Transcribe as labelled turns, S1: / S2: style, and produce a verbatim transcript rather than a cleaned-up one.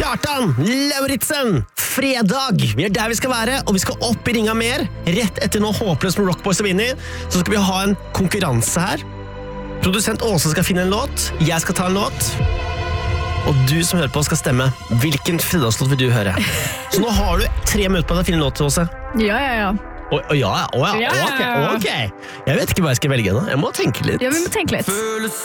S1: Kjartan Lauritzen, fredag. Vi er der vi skal være, og vi skal opp i ringa mer. Rett etter noe håpløst med Rock Boys og vinner, så skal vi ha en konkurranse her. Produsent Åse skal finne en låt, jeg skal ta en låt, og du som hører på skal stemme. Hvilken fredagslåt vil du høre? Så nå har du tre minutter på deg å finne en låt til Åse.
S2: Ja, ja, ja.
S1: Å, å, ja, å, ja,
S2: Ja, ja,
S1: ok,
S2: ja.
S1: ok. Jeg vet ikke hva jeg skal velge nå, jeg må tenke litt.
S2: Ja, vi må tenke litt.